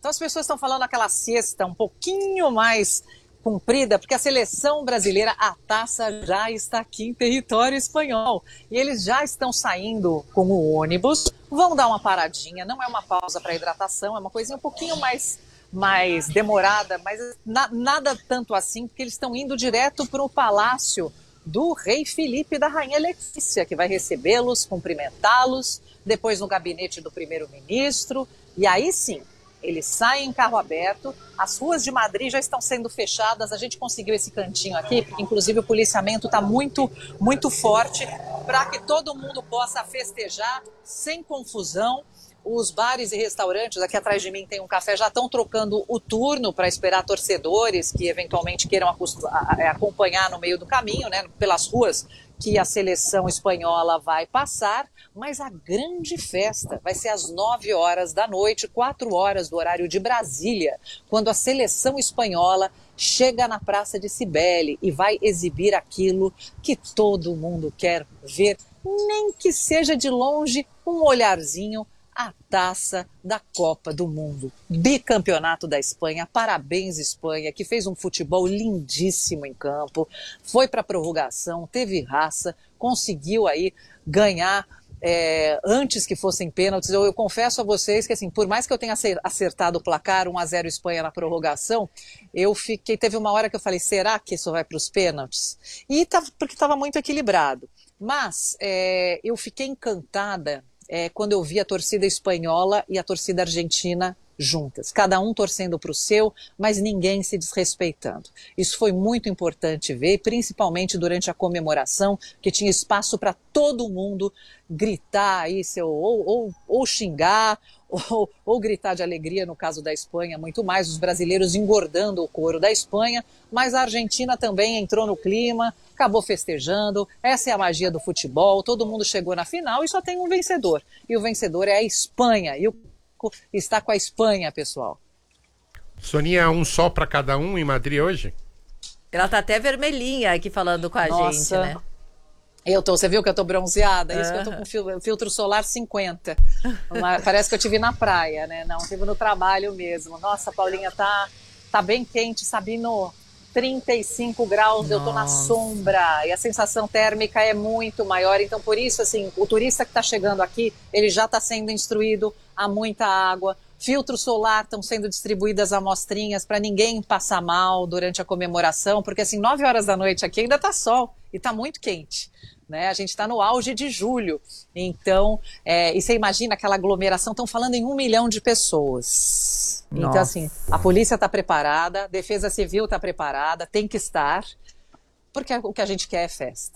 Então as pessoas estão falando aquela siesta um pouquinho mais cumprida, porque a seleção brasileira, a taça já está aqui em território espanhol. E eles já estão saindo com o ônibus, vão dar uma paradinha, não é uma pausa para hidratação, é uma coisinha um pouquinho mais demorada, mas nada tanto assim, porque eles estão indo direto para o palácio do rei Felipe e da rainha Letícia, que vai recebê-los, cumprimentá-los, depois no gabinete do primeiro-ministro, e aí sim, eles saem em carro aberto, as ruas de Madrid já estão sendo fechadas, a gente conseguiu esse cantinho aqui, porque inclusive o policiamento está muito, muito forte para que todo mundo possa festejar sem confusão. Os bares e restaurantes, aqui atrás de mim tem um café, já estão trocando o turno para esperar torcedores que eventualmente queiram acompanhar no meio do caminho, né, pelas ruas que a seleção espanhola vai passar, mas a grande festa vai ser às 9 horas da noite, 4 horas do horário de Brasília, quando a seleção espanhola chega na Praça de Cibeles e vai exibir aquilo que todo mundo quer ver, nem que seja de longe, um olharzinho, a taça da Copa do Mundo, bicampeonato da Espanha. Parabéns, Espanha, que fez um futebol lindíssimo em campo, foi para a prorrogação, teve raça, conseguiu aí ganhar antes que fossem pênaltis. Eu confesso a vocês que, assim, por mais que eu tenha acertado o placar, 1-0 Espanha na prorrogação, teve uma hora que eu falei, será que isso vai para os pênaltis? Porque estava muito equilibrado. Mas eu fiquei encantada quando eu vi a torcida espanhola e a torcida argentina juntas, cada um torcendo para o seu, mas ninguém se desrespeitando. Isso foi muito importante ver, principalmente durante a comemoração, que tinha espaço para todo mundo gritar aí, ou xingar, ou gritar de alegria, no caso da Espanha, muito mais, os brasileiros engordando o couro da Espanha, mas a Argentina também entrou no clima, acabou festejando. Essa é a magia do futebol, todo mundo chegou na final e só tem um vencedor, e o vencedor é a Espanha, e o está com a Espanha, pessoal. Soninha, um só para cada um em Madrid hoje? Ela tá até vermelhinha aqui falando com a gente, né? Você viu que eu tô bronzeada? Isso que eu tô com filtro solar 50. Parece que eu tive na praia, né? Não, tive no trabalho mesmo. Nossa, Paulinha, tá bem quente, Sabino. 35 graus, eu tô na sombra e a sensação térmica é muito maior, então por isso, assim, o turista que está chegando aqui, ele já está sendo instruído a muita água, filtro solar, estão sendo distribuídas amostrinhas para ninguém passar mal durante a comemoração, porque assim, 9 horas da noite aqui ainda tá sol e tá muito quente, né? A gente está no auge de julho, então, e você imagina aquela aglomeração, estão falando em 1 milhão de pessoas. Nossa. Então, assim, a polícia está preparada, a defesa civil está preparada, tem que estar, porque o que a gente quer é festa.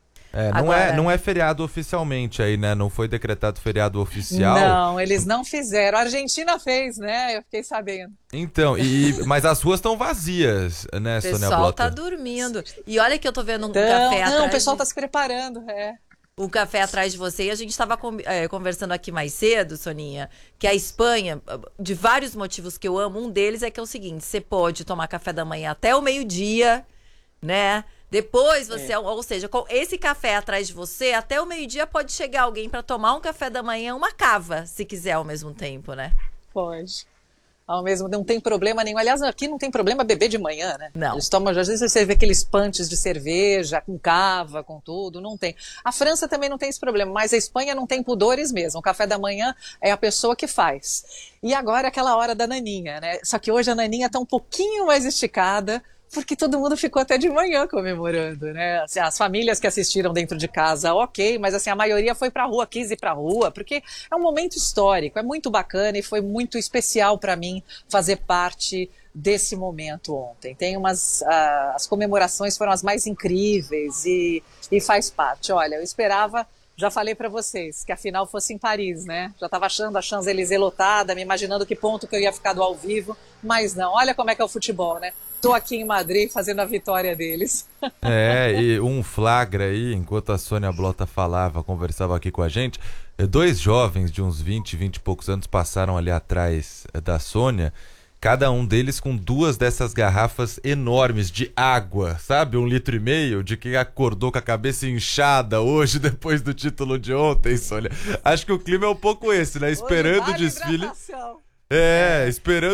Não é feriado oficialmente aí, né? Não foi decretado feriado oficial. Não, eles não fizeram. A Argentina fez, né? Eu fiquei sabendo. Então, mas as ruas estão vazias, né, Sônia Blota? O pessoal tá dormindo. E olha que eu tô vendo um café atrás. Não, o pessoal tá se preparando, O café atrás de você, e a gente estava conversando aqui mais cedo, Soninha, que a Espanha, de vários motivos que eu amo, um deles é que é o seguinte, você pode tomar café da manhã até o meio-dia, né? Depois você, ou seja, com esse café atrás de você, até o meio-dia pode chegar alguém para tomar um café da manhã, uma cava, se quiser ao mesmo tempo, né? Pode. Ao mesmo tempo, não tem problema nenhum. Aliás, aqui não tem problema beber de manhã, né? Não. Eles tomam, às vezes você vê aqueles punches de cerveja, com cava, com tudo, não tem. A França também não tem esse problema, mas a Espanha não tem pudores mesmo. O café da manhã é a pessoa que faz. E agora é aquela hora da naninha, né? Só que hoje a naninha tá um pouquinho mais esticada, porque todo mundo ficou até de manhã comemorando, né? Assim, as famílias que assistiram dentro de casa, ok, mas assim, a maioria foi pra rua, quis ir pra rua, porque é um momento histórico, é muito bacana e foi muito especial para mim fazer parte desse momento ontem. Tem as comemorações foram as mais incríveis e faz parte. Olha, eu esperava, já falei para vocês, que a final fosse em Paris, né? Já estava achando a Champs-Élysées lotada, me imaginando que ponto que eu ia ficar do ao vivo, mas não, olha como é que é o futebol, né? Tô aqui em Madrid fazendo a vitória deles. E um flagra aí, enquanto a Sônia Blota conversava aqui com a gente, 2 jovens de uns 20 e poucos anos passaram ali atrás da Sônia, cada um deles com 2 dessas garrafas enormes de água, sabe? 1,5 litro, de quem acordou com a cabeça inchada hoje, depois do título de ontem, Sônia. Acho que o clima é um pouco esse, né? Esperando o desfile. Esperando